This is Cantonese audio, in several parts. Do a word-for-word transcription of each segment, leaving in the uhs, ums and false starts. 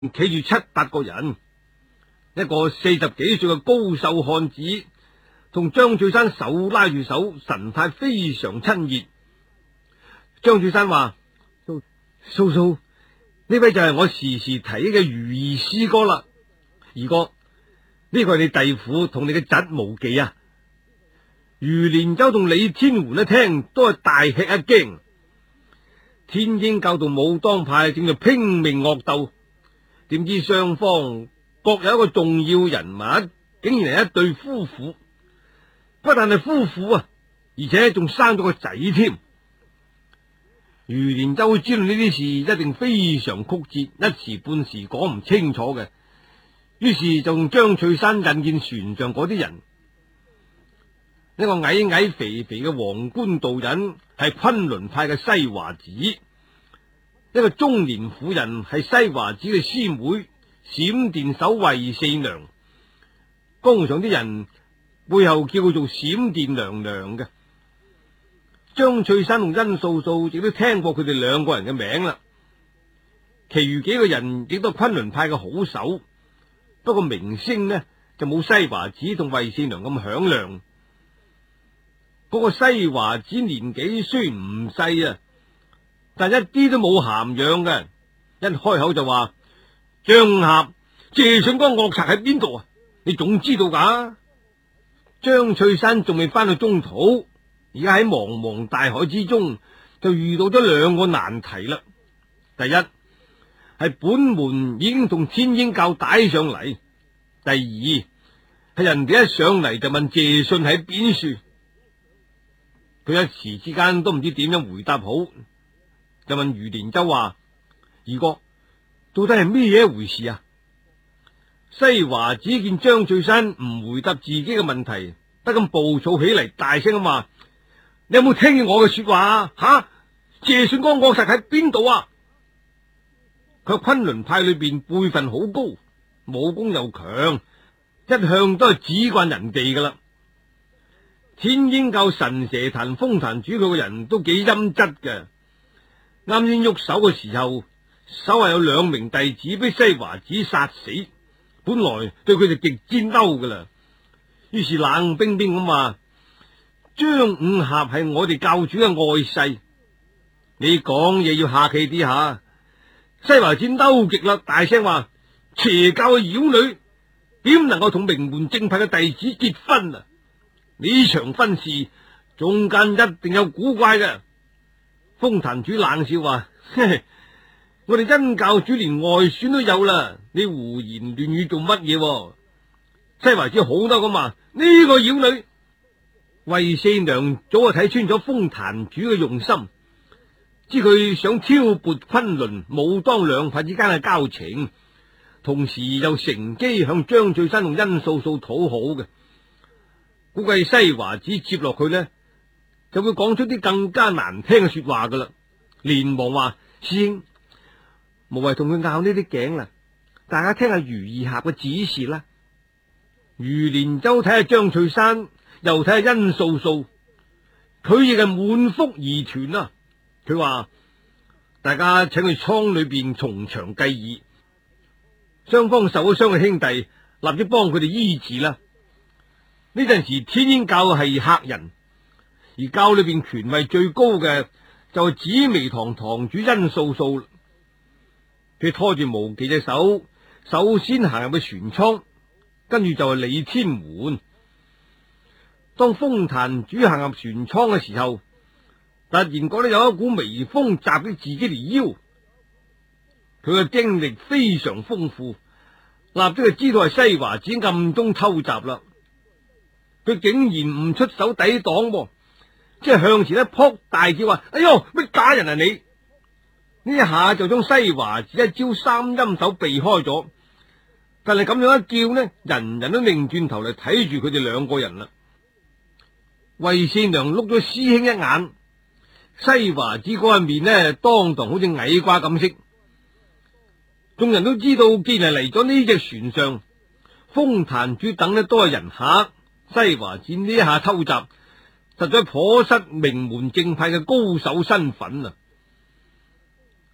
企住七八個人，一個四十幾歲嘅高瘦漢子同張翠山手拉住手，神態非常親熱。張翠山話：嫂嫂，呢位就係我時時睇嘅如意師哥啦。二哥，呢個係你弟婦同你嘅侄無忌啊。余連洲同李天桓一聽都係大吃一驚。天鷹教同武當派正在拼命惡鬥，點知雙方各有一個重要人物，竟然係一對夫婦。不但係夫婦啊，而且仲生咗個仔添。余連洲知道呢啲事一定非常曲折，一時半時講唔清楚嘅，於是就用張翠山引見船上嗰啲人。一個矮矮肥肥嘅皇冠道人係昆崙派嘅西華子，一個中年婦人係西華子嘅師妹閃電手衛四娘。江湖上啲人背後叫佢做閃電娘娘嘅。張翠山同殷素素亦都聽過佢哋兩個人嘅名啦。其餘幾個人亦都係昆崙派嘅好手，不過名聲呢就冇西華子同衛四娘咁響亮。嗰個西華子年紀雖然唔細啊，但一啲都冇涵養嘅，一開口就話：張俠、謝遜嗰個惡賊喺邊度啊？你總知道噶。張翠山仲未翻到中土，而家喺茫茫大海之中就遇到咗兩個難題啦。第一係本門已經同天鷹教打上嚟，第二係人哋一上嚟就問謝遜喺邊處。佢一時之間都唔知點樣回答好，就問余連洲話：二哥，到底係咩嘢一回事啊？西華子見張翠山唔回答自己嘅問題，不禁暴躁起嚟，大聲咁話：你有冇聽見我嘅說話啊？吓、啊，謝遜嗰個惡賊喺邊度啊？佢昆崙派裏邊輩分好高，武功又強，一向都係指慣人哋噶啦。天鷹教神蛇壇風壇主佢個人都幾陰質嘅，啱先喐手嘅時候，手下有兩名弟子俾西華子殺死，本來對佢哋極之嬲噶啦，於是冷冰冰咁話：張五俠係我哋教主嘅愛婿，你講嘢要客氣啲下。西華子嬲極啦，大聲話：邪教嘅妖女點能夠同名門正派嘅弟子結婚啊？呢場婚事中間一定有古怪嘅。風壇主冷笑話：嘿嘿，我哋殷教主連外孫都有啦，你胡言亂語做乜嘢？西華子好嬲咁話：呢、這個妖女衛四娘早就睇穿咗風壇主嘅用心，知佢想挑撥昆崙武當兩派之間嘅交情，同時又乘機向張翠山同殷素素討好嘅。估計西華子接落去呢，就會講出啲更加難聽嘅說話噶啦。連忙話：師兄，無謂同佢拗呢啲頸啦，大家聽下余二俠嘅指示啦。余連洲睇下張翠山，又睇下殷素素，佢亦係滿腹疑團啊。佢話：大家請去倉裏邊從長計議，雙方受咗傷嘅兄弟立即幫佢哋醫治啦。呢陣時天鷹教係客人，而教裏邊權位最高嘅就係紫微堂堂主殷素素。佢拖住無忌隻手，首先行入去船艙，跟住就係李天桓。當風壇主行入船艙嘅時候，突然覺得有一股微風襲擊自己條腰。佢嘅經歷非常豐富，立即就知道係西華子暗中偷襲啦。佢竟然唔出手抵擋，即係向前一撲，大叫話：哎喲，乜打人啊你！呢一下就將西華子一招三陰手避開咗。但係咁樣一叫呢，人人都擰轉頭嚟睇住佢哋兩個人啦。衛四娘碌咗師兄一眼，西華子嗰一面呢，當堂好似矮瓜咁色。眾人都知道，既然係嚟咗呢隻船上，風壇主等呢都係人客。西華子呢一下偷襲，實在頗失名門正派嘅高手身份啊！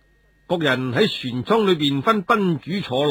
各人喺船艙裏邊分賓主坐落。